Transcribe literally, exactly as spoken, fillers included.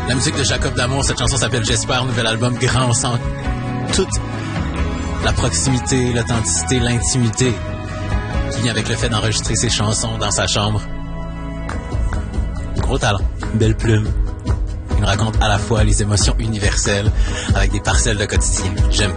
La musique de Jacob D'Amour, cette chanson s'appelle J'espère, nouvel album grand. On sent toute la proximité, l'authenticité, l'intimité qui vient avec le fait d'enregistrer ses chansons dans sa chambre. Gros talent, belle plume. Il raconte à la fois les émotions universelles avec des parcelles de quotidien. J'aime.